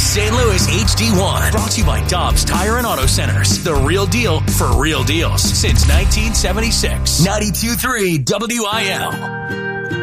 St. Louis HD1. Brought to you by Dobbs Tire and Auto Centers. The real deal for real deals since 1976. 92.3 WIL.